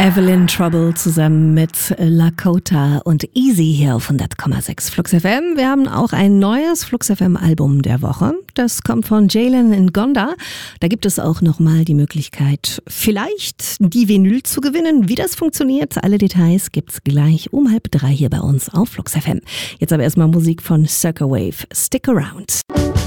Evelyn Trouble zusammen mit Lakota und Easy hier auf 100,6 Flux FM. Wir haben auch ein neues Flux FM Album der Woche. Das kommt von Jalen Ngonda. Da gibt es auch nochmal die Möglichkeit, vielleicht die Vinyl zu gewinnen. Wie das funktioniert, alle Details gibt's gleich um 2:30 hier bei uns auf Flux FM. Jetzt aber erstmal Musik von Circa Wave. Stick Around.